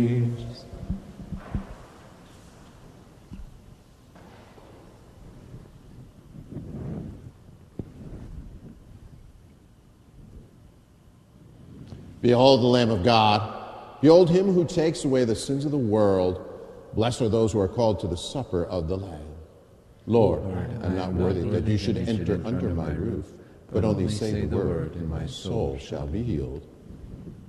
Behold the Lamb of God. Behold him who takes away the sins of the world. Blessed are those who are called to the supper of the Lamb. Lord, I am not worthy that you should enter under my roof, but only say the word, and my soul shall be healed.